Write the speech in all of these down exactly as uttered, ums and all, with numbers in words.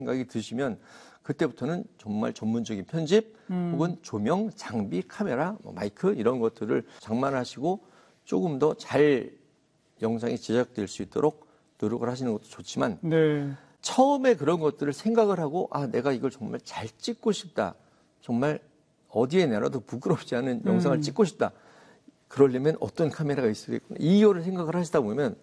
생각이 드시면 그때부터는 정말 전문적인 편집 음. 혹은 조명, 장비, 카메라, 뭐 마이크 이런 것들을 장만하시고 조금 더 잘 영상이 제작될 수 있도록 노력을 하시는 것도 좋지만 네. 처음에 그런 것들을 생각을 하고 아 내가 이걸 정말 잘 찍고 싶다. 정말 어디에 내놔도 부끄럽지 않은 음. 영상을 찍고 싶다. 그러려면 어떤 카메라가 있어야겠구나. 이거를 생각을 하시다 보면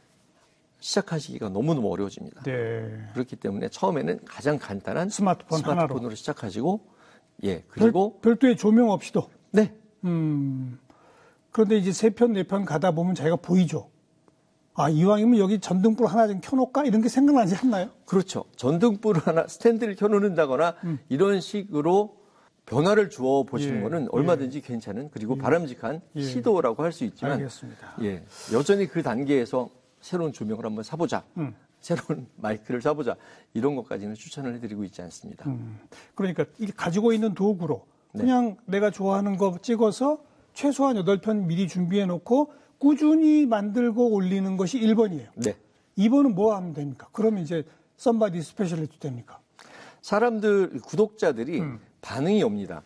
시작하시기가 너무너무 어려워집니다. 네. 그렇기 때문에 처음에는 가장 간단한 스마트폰 스마트폰으로 하나로. 시작하시고 예 그리고 별, 별도의 조명 없이도. 네. 음. 그런데 이제 세 편, 네 편 가다 보면 자기가 보이죠. 아, 이왕이면 여기 전등불 하나 좀 켜놓을까? 이런 게 생각나지 않나요? 그렇죠. 전등불 하나, 스탠드를 켜놓는다거나 음. 이런 식으로 변화를 주어 보시는 예, 거는 얼마든지 예. 괜찮은 그리고 예. 바람직한 예. 시도라고 할 수 있지만 알겠습니다. 예, 여전히 그 단계에서 새로운 조명을 한번 사보자. 음. 새로운 마이크를 사보자. 이런 것까지는 추천을 해드리고 있지 않습니다. 음. 그러니까 이 가지고 있는 도구로 그냥 네. 내가 좋아하는 거 찍어서 최소한 여덟 편 미리 준비해놓고 꾸준히 만들고 올리는 것이 일 번이에요. 네. 이 번은 뭐 하면 됩니까? 그러면 이제 썸바디 스페셜리스트 됩니까? 사람들, 구독자들이 음. 반응이 옵니다.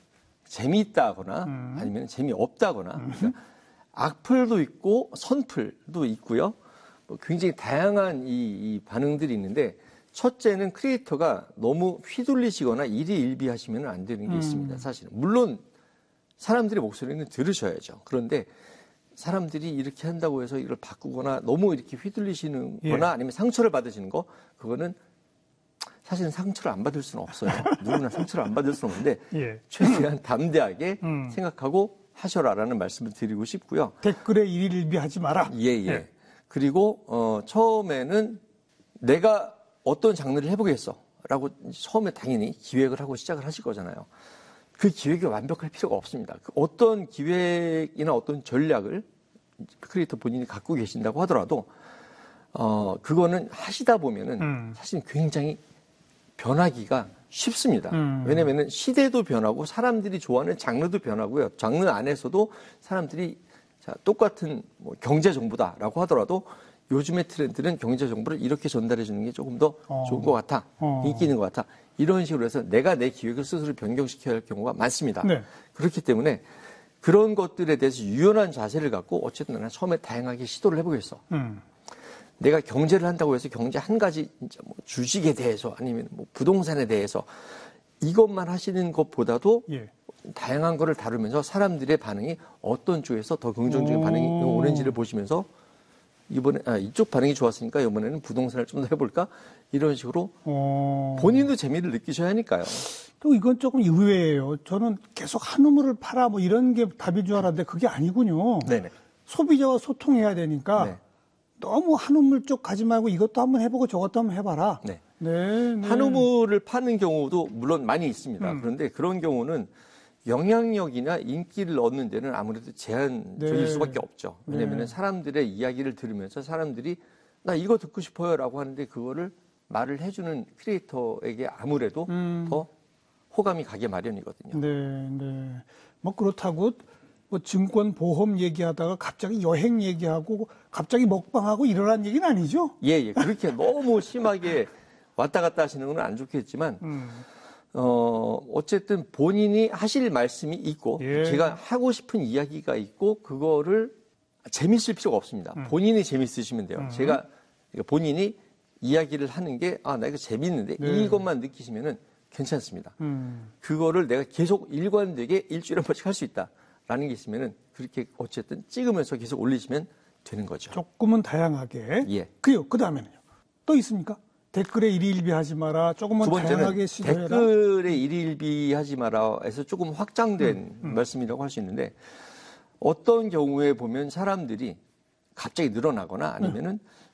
재미있다거나 음. 아니면 재미없다거나 음. 그러니까 악플도 있고 선플도 있고요. 뭐 굉장히 다양한 이, 이 반응들이 있는데 첫째는 크리에이터가 너무 휘둘리시거나 일희일비하시면 안 되는 게 음. 있습니다. 사실은. 물론 사람들의 목소리는 들으셔야죠. 그런데 사람들이 이렇게 한다고 해서 이걸 바꾸거나 너무 이렇게 휘둘리시는 거나 예. 아니면 상처를 받으시는 거 그거는 사실은 상처를 안 받을 수는 없어요. 누구나 상처를 안 받을 수는 없는데 예. 최대한 담대하게 음. 생각하고 하셔라라는 말씀을 드리고 싶고요. 댓글에 일일비하지 마라. 예예. 예. 그리고 어, 처음에는 내가 어떤 장르를 해보겠어라고 처음에 당연히 기획을 하고 시작을 하실 거잖아요. 그 기획이 완벽할 필요가 없습니다. 어떤 기획이나 어떤 전략을 크리에이터 본인이 갖고 계신다고 하더라도 어 그거는 하시다 보면은 음. 사실 굉장히 변하기가 쉽습니다. 음. 왜냐면은 시대도 변하고 사람들이 좋아하는 장르도 변하고요. 장르 안에서도 사람들이 자, 똑같은 뭐 경제 정보다라고 하더라도 요즘의 트렌드는 경제 정보를 이렇게 전달해 주는 게 조금 더 어. 좋은 것 같아. 어. 인기 있는 것 같아. 이런 식으로 해서 내가 내 기획을 스스로 변경시켜야 할 경우가 많습니다. 네. 그렇기 때문에 그런 것들에 대해서 유연한 자세를 갖고 어쨌든 나는 처음에 다양하게 시도를 해보겠어. 음. 내가 경제를 한다고 해서 경제 한 가지 진짜 뭐 주식에 대해서 아니면 뭐 부동산에 대해서 이것만 하시는 것보다도 예. 다양한 거를 다루면서 사람들의 반응이 어떤 쪽에서 더 긍정적인 오. 반응이 오는지를 보시면서 이번에 아, 이쪽 반응이 좋았으니까 이번에는 부동산을 좀 더 해볼까 이런 식으로 오. 본인도 재미를 느끼셔야 하니까요. 또 이건 조금 의외예요. 저는 계속 한우물을 팔아 뭐 이런 게 답인 줄 알았는데 그게 아니군요. 네네. 소비자와 소통해야 되니까 네. 너무 한우물 쪽 가지 말고 이것도 한번 해보고 저것도 한번 해봐라. 네. 네, 네. 한우물을 파는 경우도 물론 많이 있습니다. 음. 그런데 그런 경우는 영향력이나 인기를 얻는 데는 아무래도 제한적일 네. 수밖에 없죠. 왜냐하면 네. 사람들의 이야기를 들으면서 사람들이 나 이거 듣고 싶어요 라고 하는데 그거를 말을 해주는 크리에이터에게 아무래도 음. 더 호감이 가게 마련이거든요. 네, 네. 뭐 그렇다고 뭐 증권 보험 얘기하다가 갑자기 여행 얘기하고 갑자기 먹방하고 이러란 얘기는 아니죠? 예, 예. 그렇게 너무 심하게 왔다 갔다 하시는 건 안 좋겠지만 음. 어, 어쨌든 본인이 하실 말씀이 있고, 예. 제가 하고 싶은 이야기가 있고, 그거를 재밌을 필요가 없습니다. 음. 본인이 재밌으시면 돼요. 음. 제가, 본인이 이야기를 하는 게, 아, 나 이거 재밌는데, 네. 이것만 느끼시면은 괜찮습니다. 음. 그거를 내가 계속 일관되게 일주일에 한 번씩 할 수 있다. 라는 게 있으면은, 그렇게 어쨌든 찍으면서 계속 올리시면 되는 거죠. 조금은 다양하게. 예. 그요, 그 다음에는요. 또 있습니까? 댓글에 일희일비하지 마라. 조금은 다양하게 시도해라. 댓글에 일희일비하지 마라에서 조금 확장된 음, 음. 말씀이라고 할 수 있는데 어떤 경우에 보면 사람들이 갑자기 늘어나거나 아니면은 음.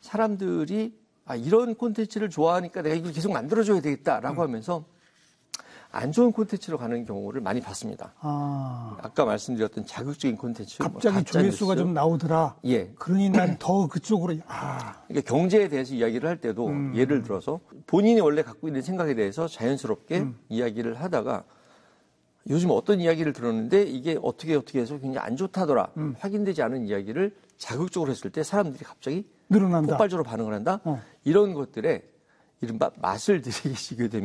사람들이 아, 이런 콘텐츠를 좋아하니까 내가 이걸 계속 만들어줘야 되겠다라고 음. 하면서 안 좋은 콘텐츠로 가는 경우를 많이 봤습니다. 아. 아까 말씀드렸던 자극적인 콘텐츠. 갑자기 뭐 조회수가 좀 나오더라. 예. 그러니 난 더 그쪽으로. 아. 그러니까 경제에 대해서 이야기를 할 때도 음. 예를 들어서 본인이 원래 갖고 있는 생각에 대해서 자연스럽게 음. 이야기를 하다가 요즘 어떤 이야기를 들었는데 이게 어떻게 어떻게 해서 굉장히 안 좋다더라. 음. 확인되지 않은 이야기를 자극적으로 했을 때 사람들이 갑자기 늘어난다. 폭발적으로 반응을 한다. 어. 이런 것들에 이른바 맛을 들이시게 되면